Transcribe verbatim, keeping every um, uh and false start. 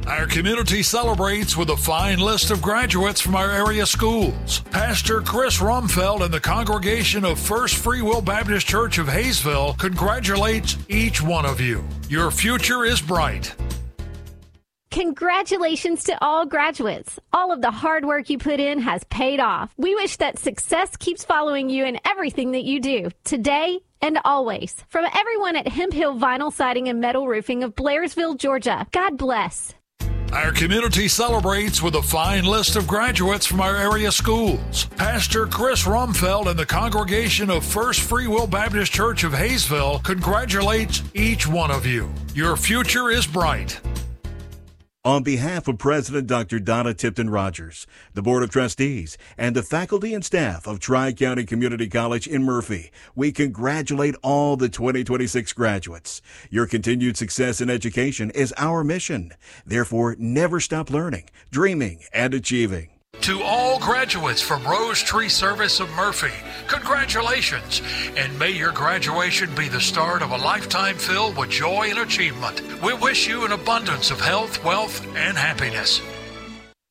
Our community celebrates with a fine list of graduates from our area schools. Pastor Chris Rumfeld and the congregation of First Free Will Baptist Church of Hayesville congratulates each one of you. Your future is bright. Congratulations to all graduates. All of the hard work you put in has paid off. We wish that success keeps following you in everything that you do, today and always. From everyone at Hemp Hill Vinyl Siding and Metal Roofing of Blairsville, Georgia, God bless. Our community celebrates with a fine list of graduates from our area schools. Pastor Chris Rumfeld and the congregation of First Free Will Baptist Church of Hayesville congratulates each one of you. Your future is bright. On behalf of President Doctor Donna Tipton Rogers, the Board of Trustees, and the faculty and staff of Tri-County Community College in Murphy, we congratulate all the twenty twenty-six graduates. Your continued success in education is our mission. Therefore, never stop learning, dreaming, and achieving. To all graduates from Rose Tree Service of Murphy, congratulations, and may your graduation be the start of a lifetime filled with joy and achievement. We wish you an abundance of health, wealth, and happiness.